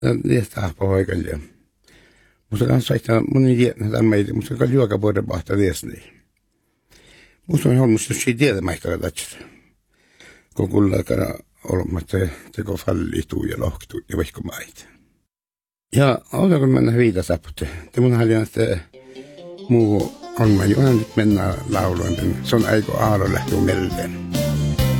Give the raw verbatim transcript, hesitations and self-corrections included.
Liestää poikalle. Musta kanssa että mun ei tiedä näitä meitä, musta kalli joka vuoden pahta liesni. Musta on olmusta siitä tiedämäistä tätä. Kun kulla kara olematta teko fallituu ja lohkituu ja vaikka maita. Ja oletko mennä viitä saputte? Te mun haljan että muu on mä juonan nyt mennä lauluun. Se on aiko aalo lähtuu melteen.